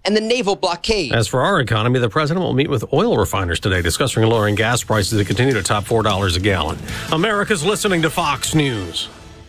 and the naval blockade. As for our economy, the president will meet with oil refiners today, discussing lowering gas prices that continue to top $4 a gallon. America's listening to Fox News.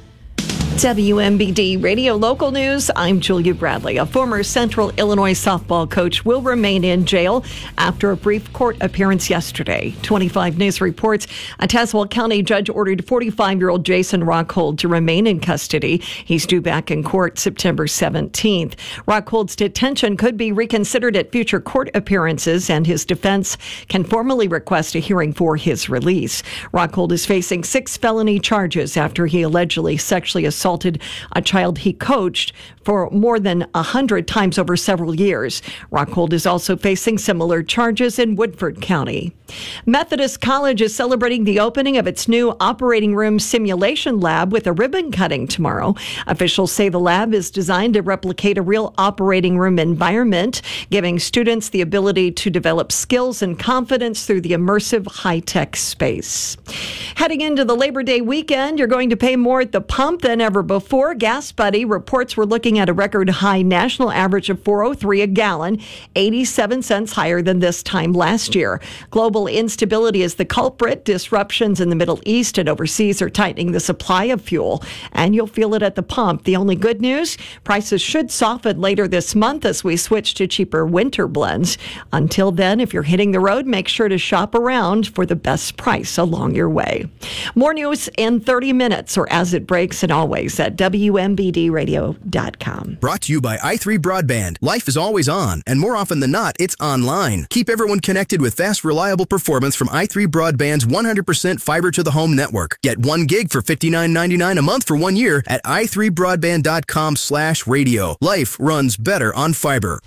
WMBD Radio Local News, I'm Julia Bradley. A former Central Illinois softball coach will remain in jail after a brief court appearance yesterday. 25 News reports a Tazewell County judge ordered 45-year-old Jason Rockhold to remain in custody. He's due back in court September 17th. Rockhold's detention could be reconsidered at future court appearances, and his defense can formally request a hearing for his release. Rockhold is facing 6 felony charges after he allegedly sexually assaulted a child he coached for more than 100 times over several years. Rockhold is also facing similar charges in Woodford County. Methodist College is celebrating the opening of its new operating room simulation lab with a ribbon cutting tomorrow. Officials say the lab is designed to replicate a real operating room environment, giving students the ability to develop skills and confidence through the immersive high-tech space. Heading into the Labor Day weekend, you're going to pay more at the pump than ever before. Gas Buddy reports we're looking at a record high national average of $4.03 a gallon, 87 cents higher than this time last year. Global instability is the culprit. Disruptions in the Middle East and overseas are tightening the supply of fuel, and you'll feel it at the pump. The only good news, prices should soften later this month as we switch to cheaper winter blends. Until then, if you're hitting the road, make sure to shop around for the best price along your way. More news in 30 minutes or as it breaks, and always at WMBDradio.com. Brought to you by i3 Broadband. Life is always on, and more often than not, it's online. Keep everyone connected with fast, reliable performance from i3 Broadband's 100% fiber-to-the-home network. Get 1 gig for $59.99 a month for 1 year at i3broadband.com/radio. Life runs better on fiber.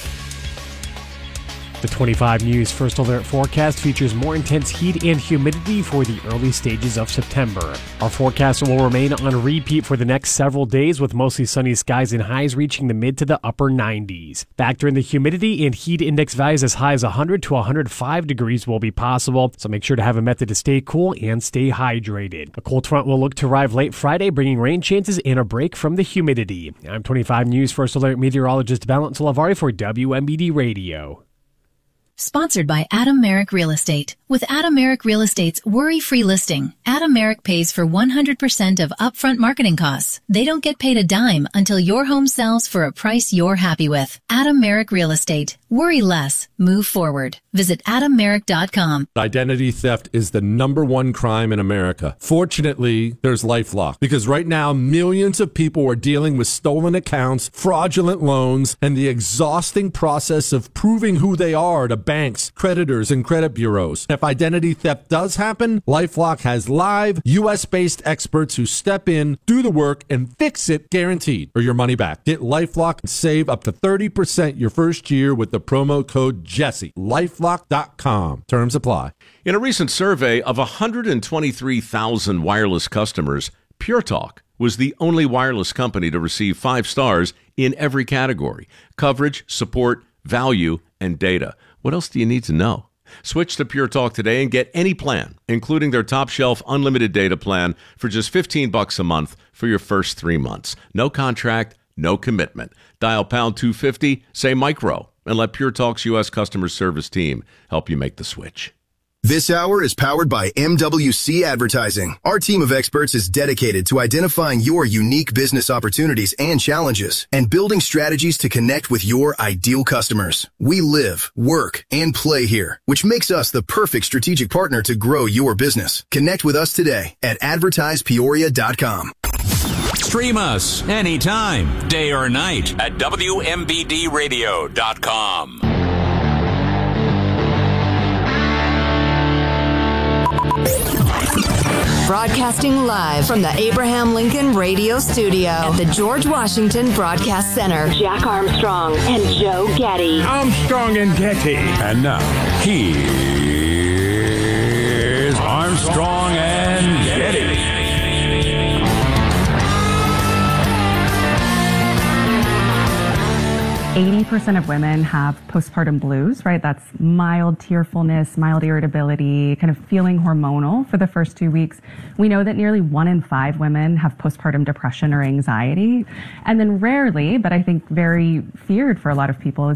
The 25 News First Alert forecast features more intense heat and humidity for the early stages of September. Our forecast will remain on repeat for the next several days, with mostly sunny skies and highs reaching the mid to the upper 90s. Factor in the humidity, and heat index values as high as 100 to 105 degrees will be possible, so make sure to have a method to stay cool and stay hydrated. A cold front will look to arrive late Friday, bringing rain chances and a break from the humidity. I'm 25 News First Alert meteorologist Valent Salavari for WMBD Radio. Sponsored by Adam Merrick Real Estate. With Adam Merrick Real Estate's worry-free listing, Adam Merrick pays for 100% of upfront marketing costs. They don't get paid a dime until your home sells for a price you're happy with. Adam Merrick Real Estate. Worry less. Move forward. Visit AdamMerrick.com. Identity theft is the #1 crime in America. Fortunately, there's LifeLock, because right now millions of people are dealing with stolen accounts, fraudulent loans, and the exhausting process of proving who they are to banks, creditors, and credit bureaus. If identity theft does happen, LifeLock has live, U.S.-based experts who step in, do the work, and fix it guaranteed, or your money back. Get LifeLock and save up to 30% your first year with the promo code Jesse. LifeLock.com. Terms apply. In a recent survey of 123,000 wireless customers, Pure Talk was the only wireless company to receive 5 stars in every category: coverage, support, value, and data. What else do you need to know? Switch to Pure Talk today and get any plan, including their top shelf unlimited data plan, for just $15 a month for your first 3 months. No contract, no commitment. Dial pound 250, say micro, and let Pure Talk's U.S. customer service team help you make the switch. This hour is powered by MWC Advertising. Our team of experts is dedicated to identifying your unique business opportunities and challenges and building strategies to connect with your ideal customers. We live, work, and play here, which makes us the perfect strategic partner to grow your business. Connect with us today at advertisepeoria.com. Stream us anytime, day or night, at WMBDradio.com. Broadcasting live from the Abraham Lincoln Radio Studio at the George Washington Broadcast Center. Jack Armstrong and Joe Getty. Armstrong and Getty. And now, here's Armstrong and Getty. 80% of women have postpartum blues, right? That's mild tearfulness, mild irritability, kind of feeling hormonal for the first 2 weeks. We know that nearly 1 in 5 women have postpartum depression or anxiety. And then rarely, but I think very feared for a lot of people, is